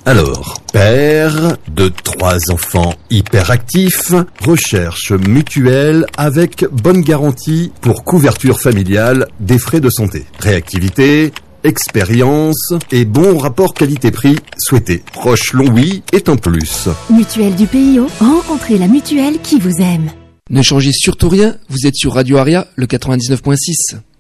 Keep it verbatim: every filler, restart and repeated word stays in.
Alors, père de trois enfants hyperactifs, recherche mutuelle avec bonne garantie pour couverture familiale des frais de santé. Réactivité, expérience et bon rapport qualité-prix souhaité. Proche Longwy est un plus. Mutuelle du P I O, rencontrez la mutuelle qui vous aime. Ne changez surtout rien, vous êtes sur Radio Aria, le quatre-vingt-dix-neuf point six.